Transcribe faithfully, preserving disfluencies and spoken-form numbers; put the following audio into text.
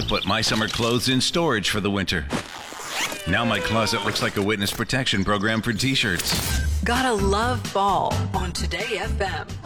put my summer clothes in storage for the winter. Now my closet looks like a witness protection program for t-shirts. Gotta love fall on Today F M.